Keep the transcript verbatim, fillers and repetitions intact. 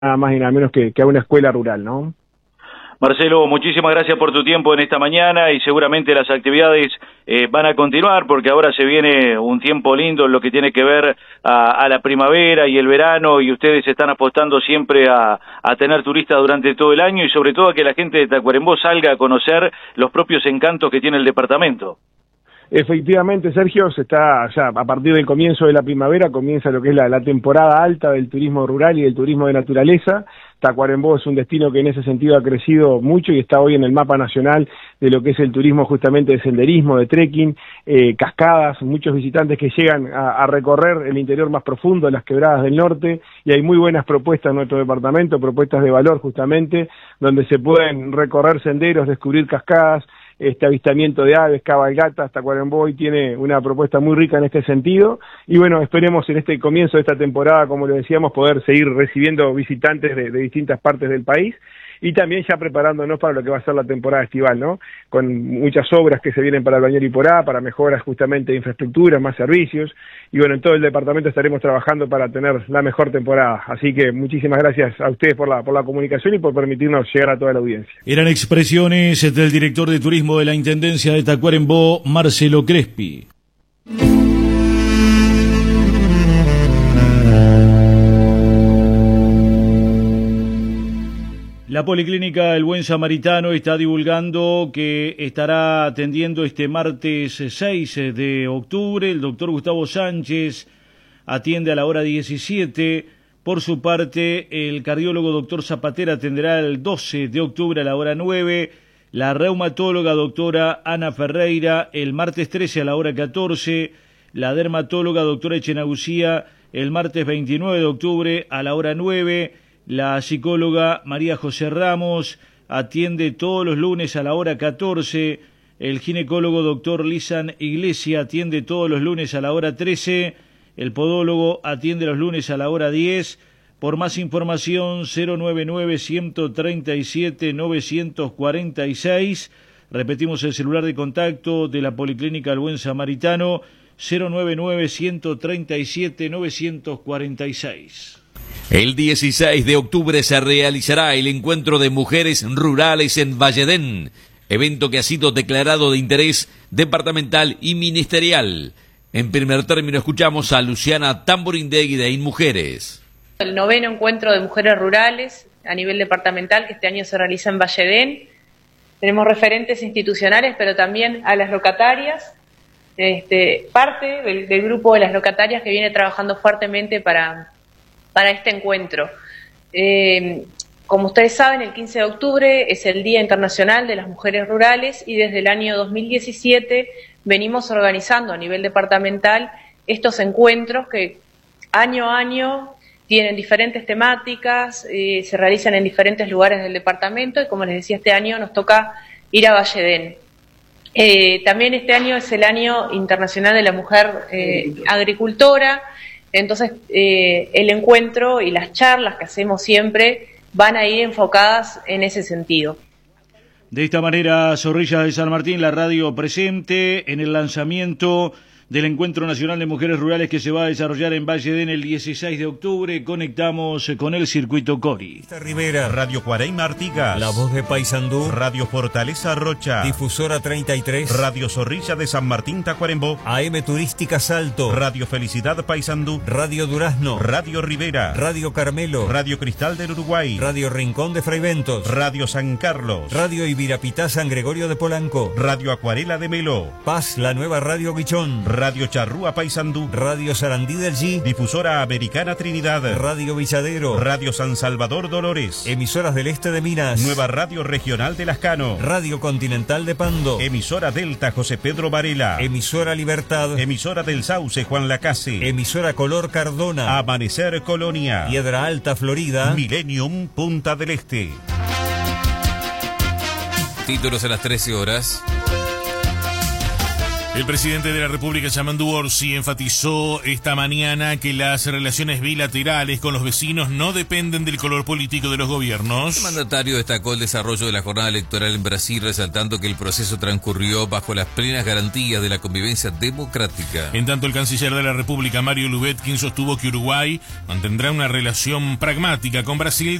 nada más y nada menos que, que a una escuela rural, ¿no? Marcelo, muchísimas gracias por tu tiempo en esta mañana y seguramente las actividades eh, van a continuar porque ahora se viene un tiempo lindo en lo que tiene que ver a, a la primavera y el verano y ustedes están apostando siempre a, a tener turistas durante todo el año y sobre todo a que la gente de Tacuarembó salga a conocer los propios encantos que tiene el departamento. Efectivamente, Sergio, se está ya a partir del comienzo de la primavera, comienza lo que es la, la temporada alta del turismo rural y del turismo de naturaleza. Tacuarembó es un destino que en ese sentido ha crecido mucho y está hoy en el mapa nacional de lo que es el turismo justamente de senderismo, de trekking, eh, cascadas, muchos visitantes que llegan a, a recorrer el interior más profundo, las quebradas del norte, y hay muy buenas propuestas en nuestro departamento, propuestas de valor justamente, donde se pueden recorrer senderos, descubrir cascadas, este avistamiento de aves, cabalgatas. Tacuarembó hoy tiene una propuesta muy rica en este sentido, y bueno, esperemos en este comienzo de esta temporada, como le decíamos, poder seguir recibiendo visitantes de, de distintas partes del país, y también ya preparándonos para lo que va a ser la temporada estival, ¿no? Con muchas obras que se vienen para el Bañero Iporá, para mejoras justamente de infraestructuras, más servicios, y bueno, en todo el departamento estaremos trabajando para tener la mejor temporada. Así que muchísimas gracias a ustedes por la, por la comunicación y por permitirnos llegar a toda la audiencia. Eran expresiones del director de turismo de la Intendencia de Tacuarembó, Marcelo Crespi. La Policlínica El Buen Samaritano está divulgando que estará atendiendo este martes seis de octubre. El doctor Gustavo Sánchez atiende a la hora diecisiete. Por su parte, el cardiólogo doctor Zapatera atenderá el doce de octubre a la hora nueve. La reumatóloga doctora Ana Ferreira el martes trece a la hora catorce. La dermatóloga doctora Echenagucía el martes veintinueve de octubre a la hora nueve. La psicóloga María José Ramos atiende todos los lunes a la hora catorce. El ginecólogo doctor Lisan Iglesia atiende todos los lunes a la hora trece. El podólogo atiende los lunes a la hora diez. Por más información, cero nueve nueve, uno tres siete, nueve cuatro seis. Repetimos el celular de contacto de la Policlínica El Buen Samaritano, cero nueve nueve, uno tres siete, nueve cuatro seis. El dieciséis de octubre se realizará el encuentro de mujeres rurales en Valledén, evento que ha sido declarado de interés departamental y ministerial. En primer término escuchamos a Luciana Tamborindegui de InMujeres. El noveno encuentro de mujeres rurales a nivel departamental que este año se realiza en Valledén. Tenemos referentes institucionales, pero también a las locatarias, este, parte del, del grupo de las locatarias que viene trabajando fuertemente para... para este encuentro. Eh, como ustedes saben, el quince de octubre es el Día Internacional de las Mujeres Rurales y desde el año dos mil diecisiete venimos organizando a nivel departamental estos encuentros que año a año tienen diferentes temáticas, eh, se realizan en diferentes lugares del departamento y como les decía, este año nos toca ir a Valledén. Eh, también este año es el Año Internacional de la Mujer eh, Agricultora. Entonces, eh, el encuentro y las charlas que hacemos siempre van a ir enfocadas en ese sentido. De esta manera, Zorrilla de San Martín, la radio presente en el lanzamiento del Encuentro Nacional de Mujeres Rurales que se va a desarrollar en Valledén el dieciséis de octubre. Conectamos con el circuito Cori. Rivera, Radio Cuareima Artigas, La Voz de Paysandú, Radio Fortaleza Rocha, Difusora treinta y tres, Radio Zorrilla de San Martín Tacuarembó, A M Turística Salto, Radio Felicidad Paysandú, Radio Durazno, Radio Rivera, Radio Carmelo, Radio Cristal del Uruguay, Radio Rincón de Fraiventos, Radio San Carlos, Radio Ibirapitá San Gregorio de Polanco, Radio Acuarela de Melo, Paz, la nueva Radio Guichón, Radio Charrúa Paysandú, Radio Sarandí del G, Difusora Americana Trinidad, Radio Villadero, Radio San Salvador Dolores, Emisoras del Este de Minas, Nueva Radio Regional de Lascano, Radio Continental de Pando, Emisora Delta José Pedro Varela, Emisora Libertad, Emisora del Sauce Juan Lacase, Emisora Color Cardona, Amanecer Colonia, Piedra Alta Florida, Millennium Punta del Este. Títulos a las trece horas. El presidente de la República, Yamandu Orsi, enfatizó esta mañana que las relaciones bilaterales con los vecinos no dependen del color político de los gobiernos. El mandatario destacó el desarrollo de la jornada electoral en Brasil, resaltando que el proceso transcurrió bajo las plenas garantías de la convivencia democrática. En tanto, el canciller de la República, Mario Lubetkin, sostuvo que Uruguay mantendrá una relación pragmática con Brasil